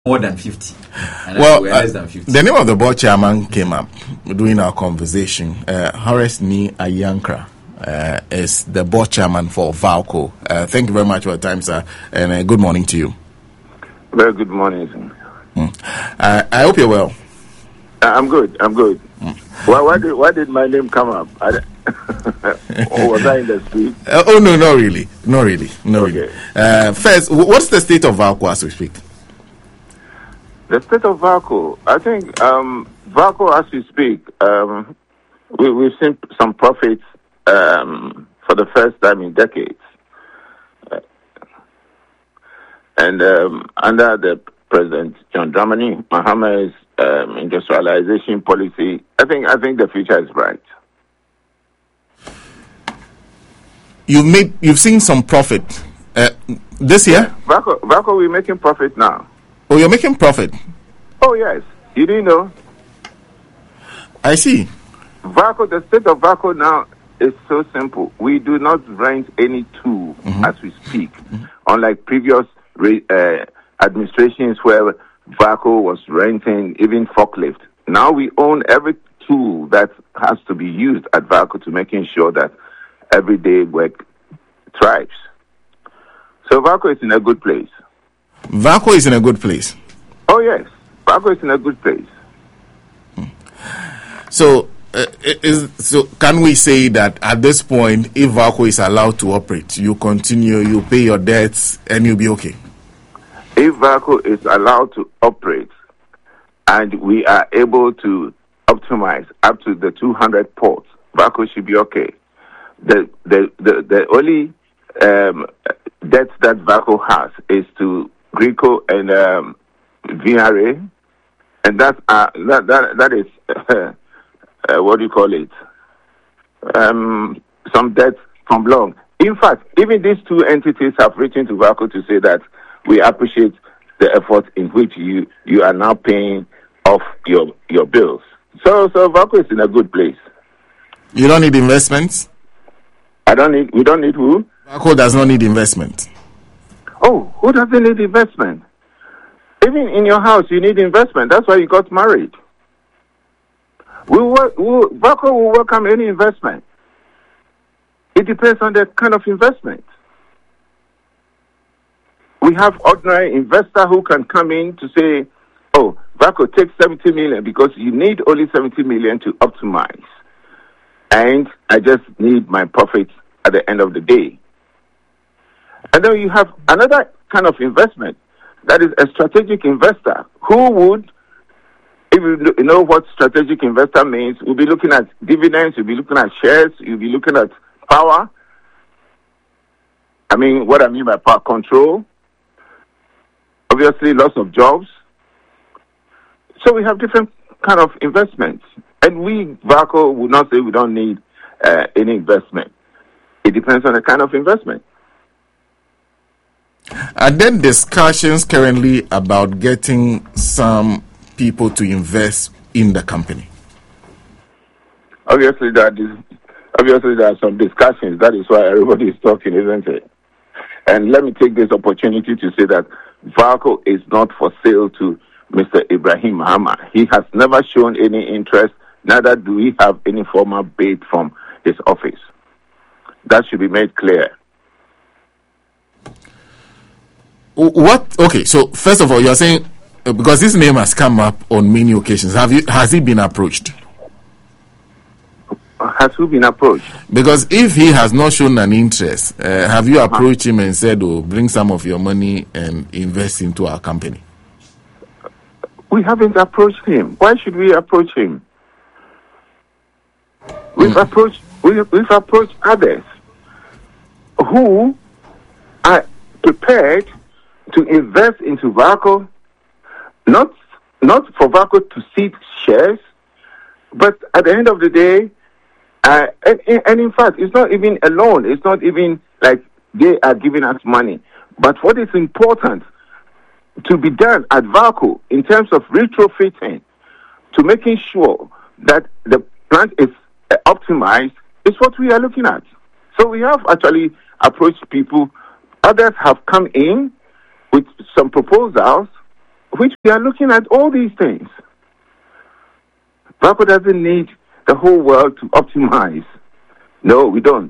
more than 50. And well, we're less than 50. The name of the board chairman came up during our conversation. Horace Ni Ayankra is the board chairman for VALCO. Thank you very much for your time, sir, and good morning to you. Very good morning, sir. I hope you're well. I'm good. Well, why did my name come up? Or was I in the street? Oh, no, not really. Okay. First, what's the state of VALCO as we speak? The state of VALCO, I think VALCO as we speak, we've seen some profits for the first time in decades. And under the President John Dramani Mahama's industrialization policy, I think the future is bright. You've seen some profit this year? VALCO, we're making profit now. Oh, you're making profit? Oh, yes. You didn't know? I see. VALCO, the state of VALCO now is so simple. We do not rent any tool as we speak, unlike previous administrations where VALCO was renting even forklift. Now we own every tool that has to be used at VALCO to making sure that everyday work thrives. So VALCO is in a good place. VALCO is in a good place? Oh, yes. VALCO is in a good place. So, can we say that at this point, if VALCO is allowed to operate, you continue, you pay your debts, and you'll be okay? If VALCO is allowed to operate and we are able to optimize up to the 200 ports, VALCO should be okay. The only debts that VALCO has is to Greco and VRA, and that is what do you call it? Some debts from Long. In fact, even these two entities have written to VALCO to say that we appreciate the effort in which you are now paying off your bills. So VALCO is in a good place. You don't need investments? We don't need who? VALCO does not need investment. Oh, who doesn't need investment? Even in your house, you need investment. That's why you got married. VALCO will welcome any investment. It depends on the kind of investment. We have ordinary investor who can come in to say, oh, VALCO takes 70 million because you need only 70 million to optimize. And I just need my profits at the end of the day. And then you have another kind of investment that is a strategic investor who would, if you know what strategic investor means, we'll be looking at dividends, we'll be looking at shares, you'll be looking at power. What I mean by power, control. Obviously, lots of jobs. So we have different kind of investments. And we, VALCO, would not say we don't need any investment. It depends on the kind of investment. Are there discussions currently about getting some people to invest in the company? Obviously, there are some discussions. That is why everybody is talking, isn't it? And let me take this opportunity to say that VALCO is not for sale to Mr. Ibrahim Mahama. He has never shown any interest, neither do we have any formal bid from his office. That should be made clear. Okay, so first of all, you're saying, because this name has come up on many occasions, has he been approached? Has who been approached? Because if he has not shown an interest, have you approached him and said, oh, bring some of your money and invest into our company? We haven't approached him. Why should we approach him? We've approached others who are prepared to invest into VALCO, not for VALCO to seek shares, but at the end of the day, and in fact, it's not even a loan. It's not even like they are giving us money. But what is important to be done at VALCO in terms of retrofitting, to making sure that the plant is optimized, is what we are looking at. So we have actually approached people. Others have come in with some proposals, which we are looking at all these things. VALCO doesn't need the whole world to optimize. No, we don't.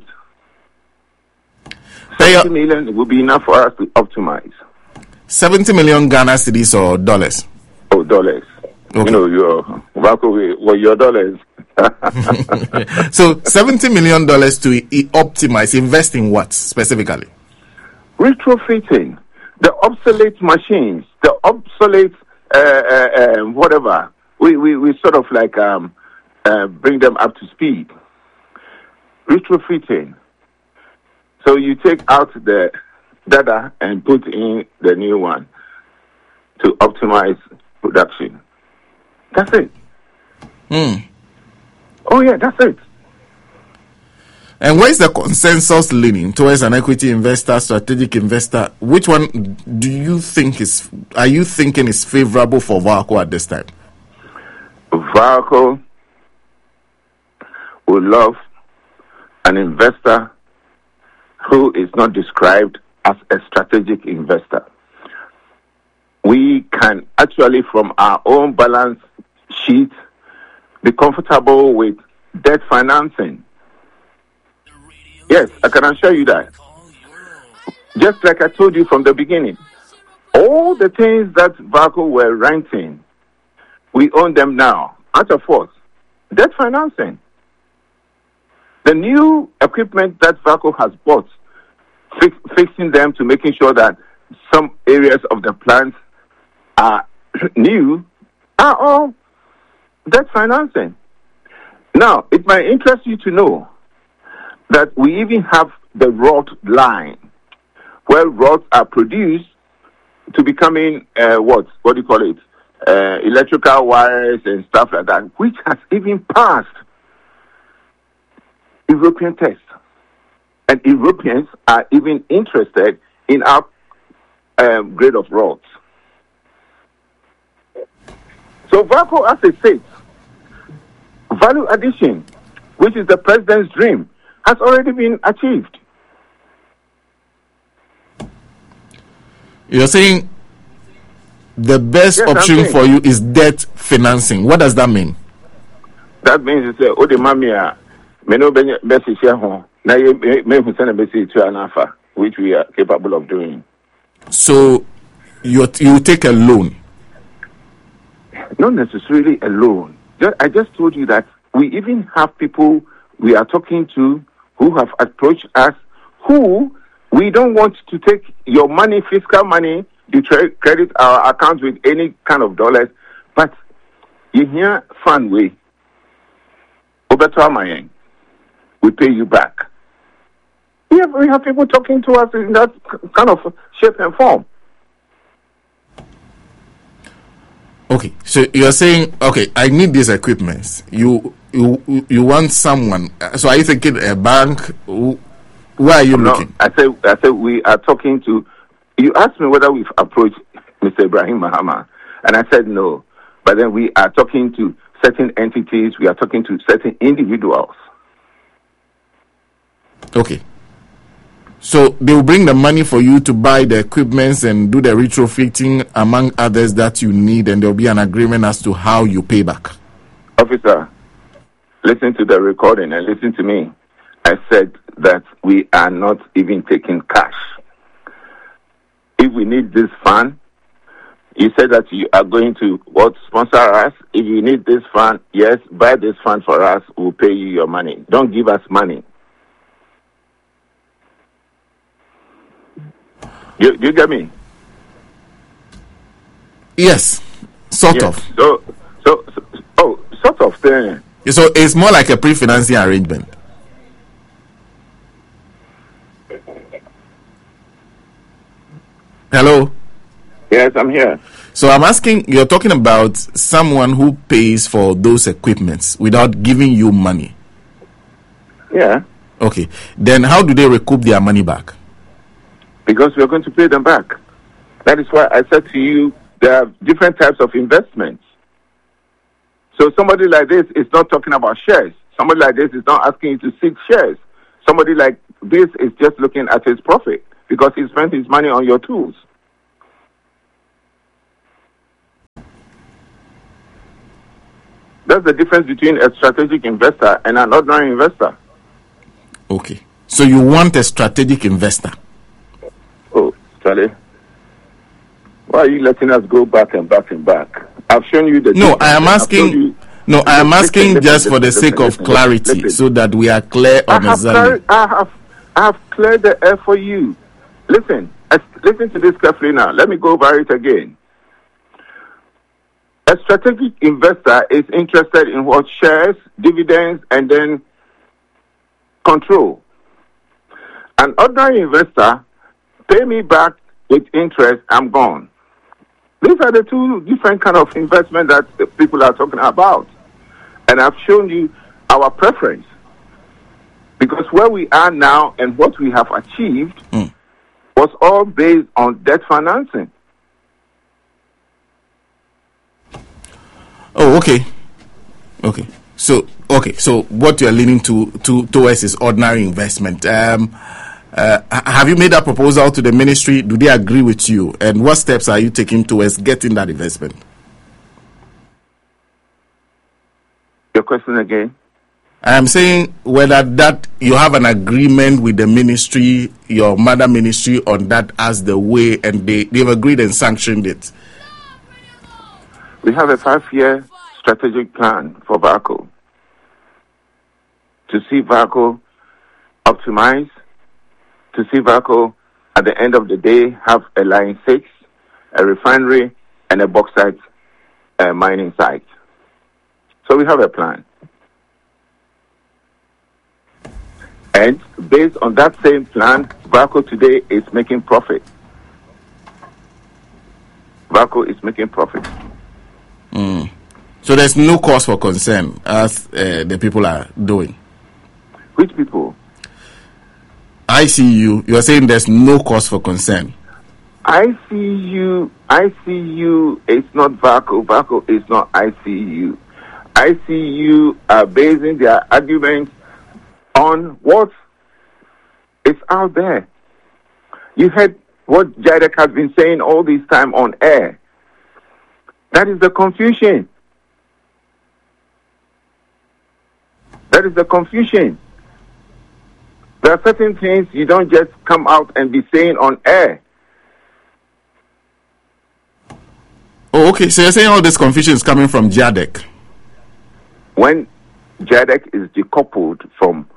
70 million will be enough for us to optimize. 70 million Ghana cedis or dollars? Oh, dollars. Okay. You know, your VALCO, well, your dollars. So $70 million to optimize, invest in what specifically? Retrofitting the obsolete machines, the obsolete whatever. We sort of like bring them up to speed. Retrofitting. So you take out the data and put in the new one to optimize production. That's it. Oh yeah, that's it. And where is the consensus leaning towards an equity investor, strategic investor? Which one do you think are you thinking is favorable for VALCO at this time? VALCO would love an investor who is not described as a strategic investor. We can actually, from our own balance sheet, be comfortable with debt financing. Yes, I can assure you that. Just like I told you from the beginning, all the things that VALCO were renting, we own them now. Out of what? Debt financing. The new equipment that VALCO has bought, fixing them to making sure that some areas of the plant are new, are all debt financing. Now, it might interest you to know that we even have the rod line, where rods are produced to becoming what do you call it? Electrical wires and stuff like that, which has even passed European tests. And Europeans are even interested in our grade of rods. So VALCO, as I said, value addition, which is the president's dream, has already been achieved. You're saying the best option for you is debt financing. What does that mean? That means it's which we are capable of doing. So you take a loan? Not necessarily a loan. I just told you that we even have people we are talking to who have approached us, who we don't want to take your money, fiscal money, you credit our account with any kind of dollars, but you hear fund way, we pay you back. We have people talking to us in that kind of shape and form. Okay, so you're saying, okay, I need these equipments. You want someone. So are you thinking a bank? Where are you looking? I said we are talking to. You asked me whether we've approached Mr. Ibrahim Mahama, and I said no. But then we are talking to certain entities. We are talking to certain individuals. Okay. So they will bring the money for you to buy the equipments and do the retrofitting, among others, that you need, and there will be an agreement as to how you pay back. Officer, listen to the recording and listen to me. I said that we are not even taking cash. If we need this fund, you said that you are going to sponsor us. If you need this fund, yes, buy this fund for us. We'll pay you your money. Don't give us money. You get me? Yes, sort of. So, sort of thing. So it's more like a pre-financing arrangement. Hello? Yes, I'm here. So I'm asking, you're talking about someone who pays for those equipments without giving you money. Yeah. Okay. Then how do they recoup their money back? Because we are going to pay them back. That is why I said to you, there are different types of investments. So somebody like this is not talking about shares. Somebody like this is not asking you to seek shares. Somebody like this is just looking at his profit because he spent his money on your tools. That's the difference between a strategic investor and an ordinary investor. Okay. So you want a strategic investor? Oh, Charlie. Why are you letting us go back and back and back? I've shown you the... No, I am asking... No, I am asking just for the sake of clarity, so that we are clear on the... I have cleared the air for you. Listen to this carefully now. Let me go over it again. A strategic investor is interested in what? Shares, dividends, and then control. An ordinary investor, pay me back with interest, I'm gone. These are the two different kind of investment that the people are talking about. And I've shown you our preference. Because where we are now and what we have achieved was all based on debt financing. Oh, okay. So what you are leaning towards is ordinary investment. Have you made a proposal to the ministry? Do they agree with you? And what steps are you taking towards getting that investment? Your question again? I am saying whether that you have an agreement with the ministry, your mother ministry, on that as the way, and they've agreed and sanctioned it. We have a 5-year strategic plan for VACO to see VACO optimize, to see VACO at the end of the day have a line 6, a refinery, and a bauxite mining site. So we have a plan. And based on that same plan, VACO today is making profit. VACO is making profit. So there's no cause for concern as the people are doing. Which people? ICU. You are saying there's no cause for concern. ICU is not VACO. VACO is not ICU. ICU are basing their arguments on what is out there. You heard what JADEC has been saying all this time on air. That is the confusion. There are certain things you don't just come out and be saying on air. Oh, okay. So you're saying all this confusion is coming from JADEC? When JADEC is decoupled from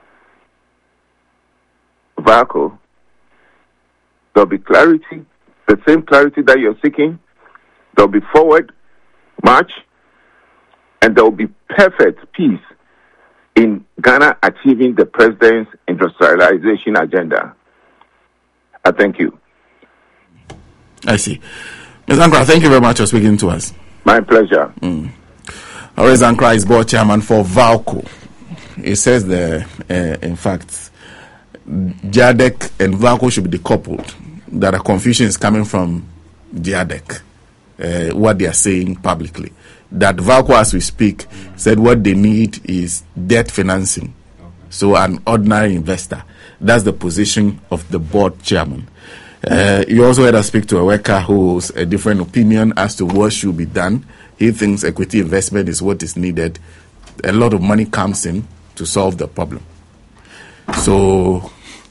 VACO, there'll be clarity, the same clarity that you're seeking. There'll be forward march, and there will be perfect peace in Ghana achieving the president's industrialization agenda. I thank you. I see. Ms. Ankrah, thank you very much for speaking to us. My pleasure. Horace Ankrah is board chairman for VALCO. It says there, in fact, JADEC and VALCO should be decoupled. That a confusion is coming from JADEC, what they are saying publicly. That VALCO, as we speak, said what they need is debt financing. So an ordinary investor. That's the position of the board chairman. You also heard us speak to a worker who has a different opinion as to what should be done. He thinks equity investment is what is needed. A lot of money comes in to solve the problem. So,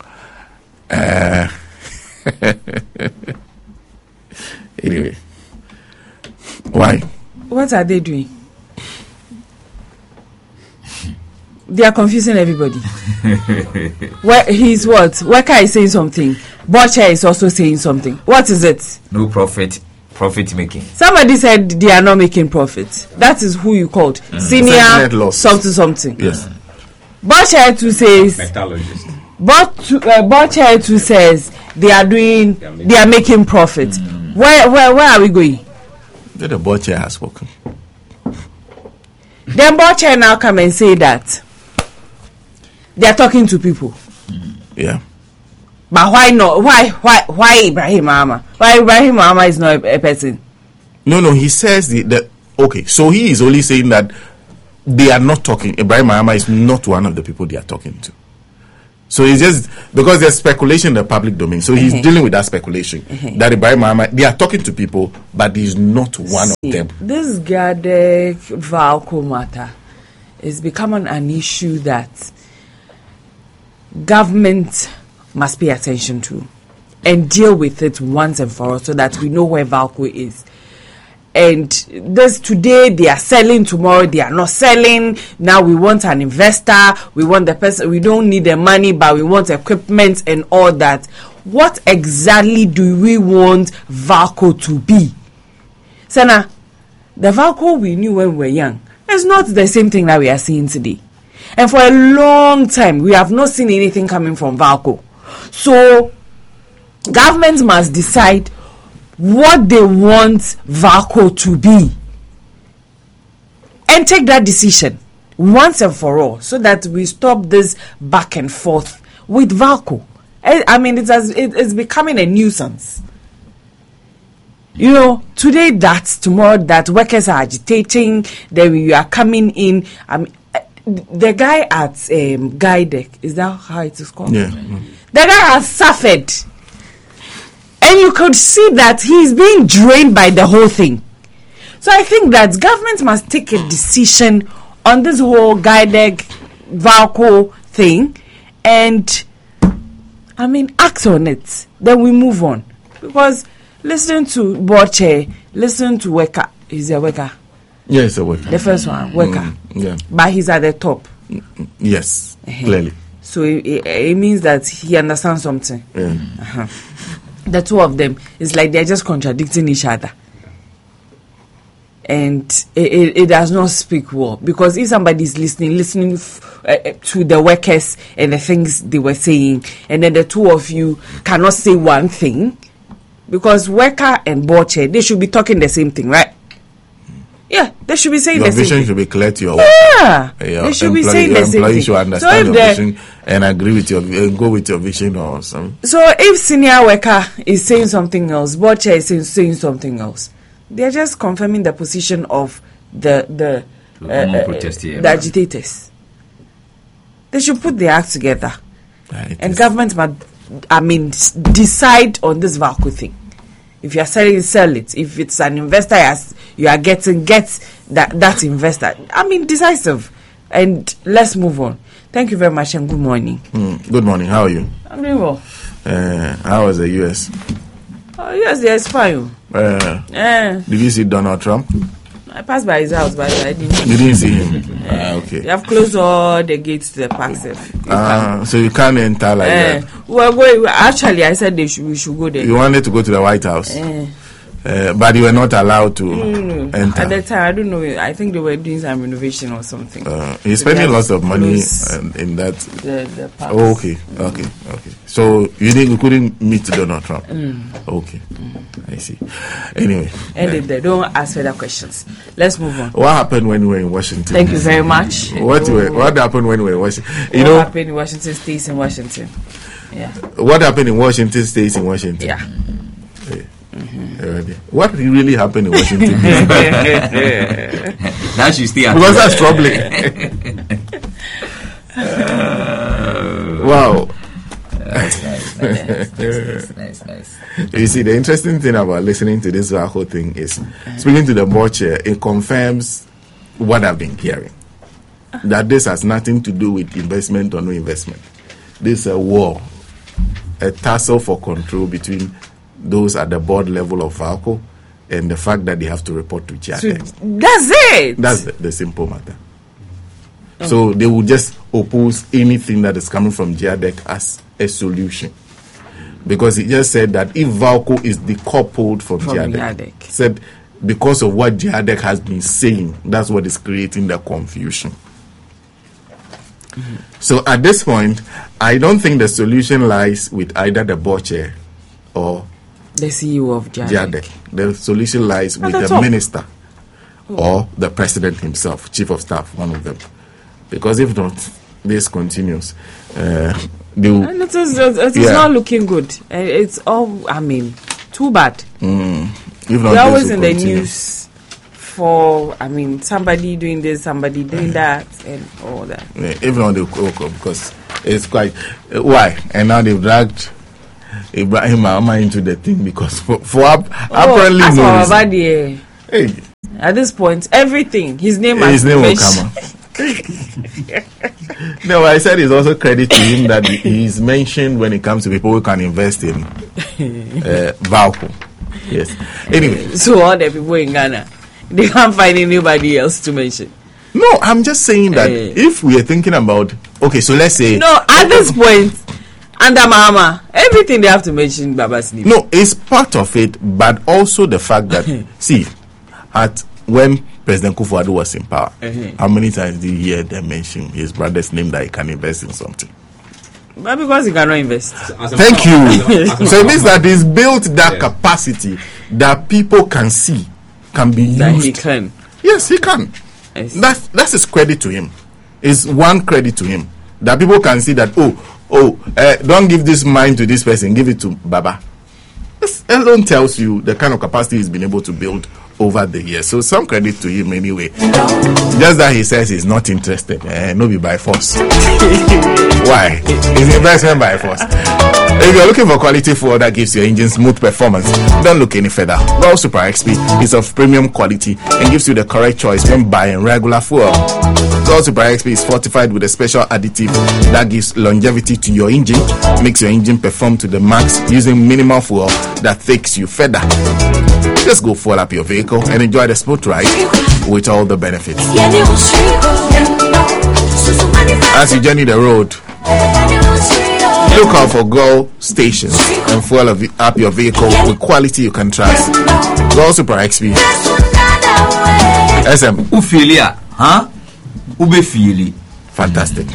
anyway, why? What are they doing? They are confusing everybody. He's what? Worker is saying something. Butcher is also saying something. What is it? No profit making. Somebody said they are not making profit. That is who you called. Senior something. Yes. Butcher too says. Metallurgist. Butcher too says they are making profit. Where are we going? The butcher has spoken. Then Butcher now come and say that they are talking to people. Yeah. But why not? Why Ibrahim Mahama? Why Ibrahim Mahama is not a person? No. He says okay. So he is only saying that they are not talking. Ibrahim Mahama is not one of the people they are talking to. So it's just because there's speculation in the public domain. So he's dealing with that speculation. That Ibrahim Muhammad, they are talking to people, but he's not one of them. This GADEC VALCO matter is becoming an issue that government must pay attention to and deal with it once and for all so that we know where VALCO is. And this today they are selling, tomorrow they are not selling. Now we want an investor, we want the person, we don't need the money, but we want equipment and all that. What exactly do we want VALCO to be? Sana, the VALCO we knew when we were young is not the same thing that we are seeing today. And for a long time, we have not seen anything coming from VALCO. So, government must decide what they want VALCO to be and take that decision once and for all so that we stop this back and forth with VALCO. I mean, it's becoming a nuisance. You know, today that, tomorrow that, workers are agitating, then you are coming in. I mean, the guy at GADEC, is that how it is called? Yeah. The guy has suffered. And you could see that he's being drained by the whole thing. So I think that government must take a decision on this whole GADEC VALCO thing and, I mean, act on it. Then we move on. Because listen to Boche, listen to Weka. Is there Weka? Yes, a Weka. The first one, Weka. Yeah. But he's at the top. Yes, clearly. So it means that he understands something. Yeah. The two of them, it's like they're just contradicting each other. And it does not speak well. Because if somebody is listening to the workers and the things they were saying, and then the two of you cannot say one thing, because Weka and Boche, they should be talking the same thing, right? Yeah, they should be saying your the same thing. vision should be clear to your Yeah, they should be saying the same thing. Should understand your vision and agree with your go with your vision or something. So if senior Weka is saying something else, Boche is saying something else, they're just confirming the position of the agitators. They should put their act together, and government must, decide on this VALCO thing. If you are selling, sell it. If it's an investor, you are get that investor. I mean, decisive. And let's move on. Thank you very much and good morning. Good morning. How are you? I'm doing well. How was the US? Yes, it's fine. Did you see Donald Trump? I passed by his house, but I didn't. You didn't see him? Okay. They have closed all the gates to the park. So you can't enter like that? Well, actually, I said we should go there. You wanted to go to the White House? But you were not allowed to enter. At that time, I don't know. I think they were doing some renovation or something. He's spending lots of money in that. The parks. Oh, okay. So you couldn't meet Donald Trump? Okay. I see. Anyway. They don't ask further questions. Let's move on. What happened when we were in Washington? Thank you very much. What happened when we were in Washington? What happened in Washington stays in Washington? Yeah. What happened in Washington stays in Washington? Yeah. What really happened in Washington? Now she stay because that's troubling. Wow. Nice. You see, the interesting thing about listening to this whole thing is speaking to the Boche, it confirms what I've been hearing. That this has nothing to do with investment or no investment. This is a war, a tussle for control between those at the board level of VALCO and the fact that they have to report to GADEC. That's it. That's the simple matter. So they will just oppose anything that is coming from GADEC as a solution. Because he just said that if VALCO is decoupled from GADEC, said because of what GADEC has been saying, that's what is creating the confusion. So at this point, I don't think the solution lies with either the Boche or the CEO of GADEC. The solution lies with the minister or the president himself, chief of staff, one of them. Because if not, this continues. It is not looking good. It's all, too bad. We're always in the news for, somebody doing this, somebody doing that, and all that. If not, they will come because It's quite why, and now they've dragged Ibrahim Mahama into the thing because for apparently no reason. Hey. At this point, everything his name will come. No, I said it's also credit to him that he's mentioned when it comes to people who can invest in Valco. Yes. Anyway, so all the people in Ghana, they can't find anybody else to mention. No, I'm just saying that if we are thinking about so let's say at this point under Mahama, everything they have to mention Baba's name. No, it's part of it, but also the fact that when President Kufuor was in power, how many times did you hear them mention his brother's name that he can invest in something? But because he cannot invest. Thank you. So it means that he's built that capacity that people can see, can be used. That he can. Yes, he can. That's his credit to him. It's one credit to him. That people can see that, don't give this mind to this person, give it to Baba. This alone tells you the kind of capacity he's been able to build over the years. So some credit to him anyway. Just that he says he's not interested. No be by force. Why? It's investment by force. If you're looking for quality fuel that gives your engine smooth performance, don't look any further. Gold Super XP is of premium quality and gives you the correct choice when buying regular fuel. Gold Super XP is fortified with a special additive that gives longevity to your engine, makes your engine perform to the max using minimal fuel that takes you further. Just go fuel up your vehicle and enjoy the smooth ride with all the benefits. As you journey the road, look out for Gold stations and fuel up your vehicle with quality you can trust. Gold Super XP. SM. Ufilia, huh? Ubefili. Fantastic.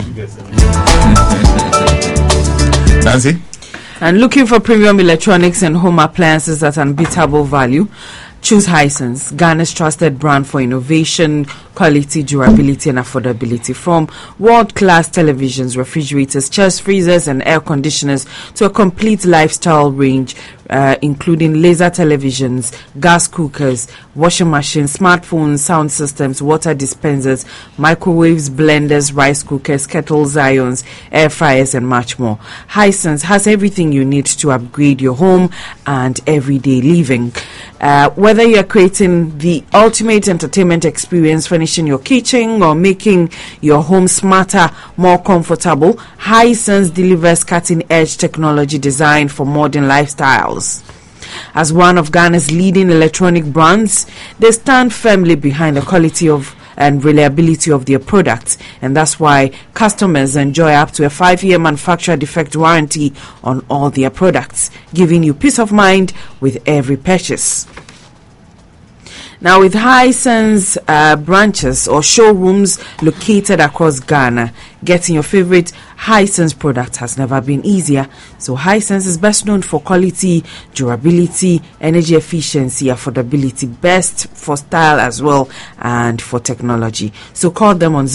Nancy? And looking for premium electronics and home appliances at unbeatable value? Choose Hisense, Ghana's trusted brand for innovation, quality, durability, and affordability. From world-class televisions, refrigerators, chest freezers, and air conditioners to a complete lifestyle range, including laser televisions, gas cookers, washing machines, smartphones, sound systems, water dispensers, microwaves, blenders, rice cookers, kettles, irons, air fryers, and much more. Hisense has everything you need to upgrade your home and everyday living. Whether you're creating the ultimate entertainment experience, furnishing your kitchen, or making your home smarter, more comfortable, Hisense delivers cutting-edge technology designed for modern lifestyles. As one of Ghana's leading electronic brands, they stand firmly behind the quality of and reliability of their products, and that's why customers enjoy up to a 5-year manufacturer defect warranty on all their products, giving you peace of mind with every purchase. Now, with Hisense branches or showrooms located across Ghana, getting your favorite Hisense product has never been easier. So Hisense is best known for quality, durability, energy efficiency, affordability, best for style as well, and for technology. So call them on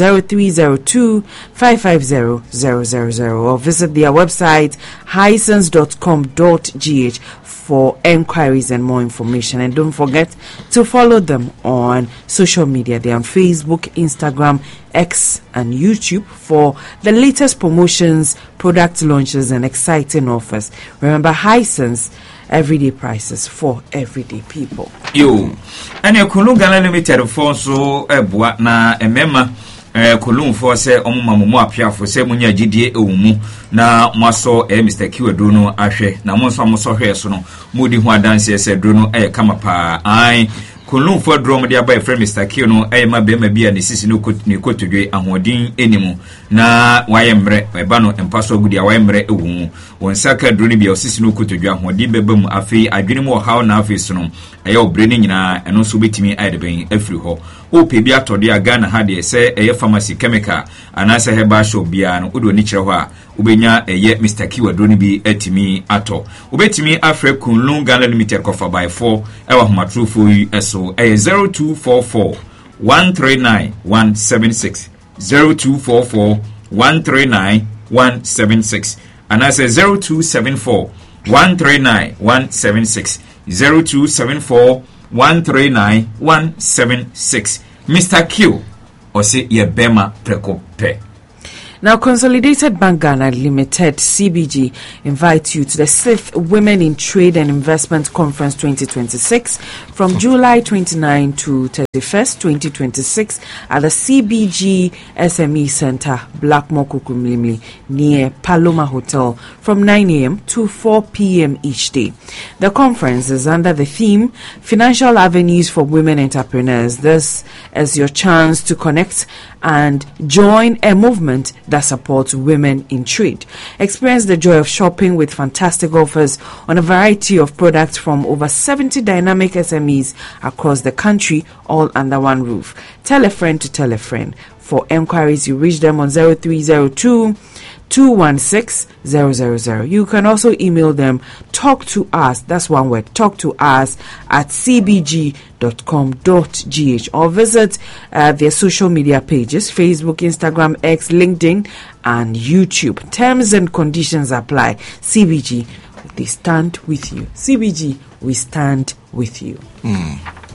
0302-550-000 or visit their website hisense.com.gh for enquiries and more information. And don't forget to follow them on social media. They're on Facebook, Instagram, X, and YouTube for the latest promotions, product launches, and exciting offers. Remember, Hisense, everyday prices for everyday people. Yo, and your Kulu Ghana Limited for so ebwa na emema Kulum for say omumamu apia for say munya GDA ewumu na maso Mr. Kiwedo no ahwe na monso hwe so no mudi ho adanse se do no kama pa ai Kulum for drum dia by friend Mr. Kiwedo no ma bema bia ne sisi no kotodwe ahodin enimu na wayemre eba no empaso gudi wayemre ewumu wonsaka do no bia sisi no kotodwe ahodin beba mu afi adwene mu hawo na afi so no obre ni nyina eno so betimi aideben afri ho ope bi atode Ghana ha de se pharmacy chemical anase heba shop bia no odo ni kire ho a ubenya Mr. Kiwedo ni bi atimi ato ubetimi afre Kunlun Ghana Limited kofa by 4 ewa homatrofo eso 0244 139 176 0244 139 176 anase 0274 139 176 0274 139 176 Mr. Q or say ye bema prekope. Now, Consolidated Bank Ghana Limited, CBG, invites you to the 6th Women in Trade and Investment Conference 2026 from July 29 to 31st, 2026 at the CBG SME Center, Blackmore Kukumlimli, near Paloma Hotel from 9 a.m. to 4 p.m. each day. The conference is under the theme Financial Avenues for Women Entrepreneurs. This is your chance to connect and join a movement that supports women in trade. Experience the joy of shopping with fantastic offers on a variety of products from over 70 dynamic SMEs across the country, all under one roof. Tell a friend to tell a friend. For enquiries, you reach them on 0302 216 000. You can also email them talk to us, that's one word, talk to us at cbg.com.gh, or visit their social media pages, Facebook, Instagram, X, LinkedIn and YouTube. Terms and conditions apply. CBG, they stand with you. CBG, we stand with you.